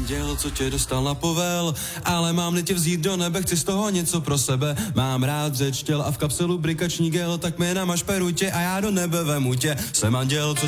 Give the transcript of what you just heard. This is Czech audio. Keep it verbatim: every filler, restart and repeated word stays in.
anděl, co tě dostal na povel, ale mám tě vzít do nebe, chci z toho něco pro sebe. Mám rád řeč těl a v kapselu brikační gel, tak mi namaž perutě a já do nebe vemu tě. Jsem anděl, co